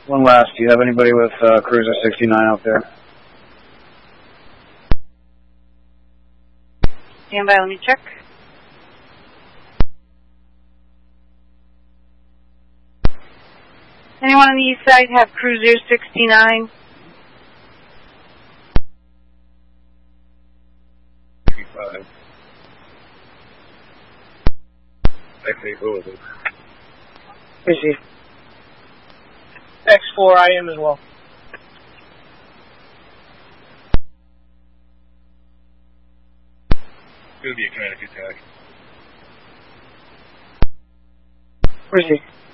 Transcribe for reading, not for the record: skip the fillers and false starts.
One last. Do you have anybody with Cruiser 69 out there? Stand by, let me check. Anyone on the east side have Cruiser 69? Who is it? Is he? X4, I am as well. It's going to be a kinetic attack. Where is he?